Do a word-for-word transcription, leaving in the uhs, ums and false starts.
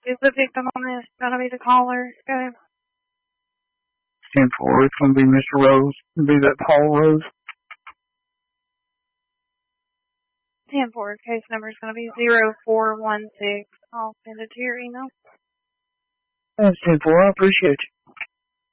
Is the victim on this gonna be the caller? Okay. ten four, it's gonna be Mister Rose. It'll be that Paul Rose. ten four, case number is gonna be zero four one six. I'll send it to your email. That's ten four, I appreciate you.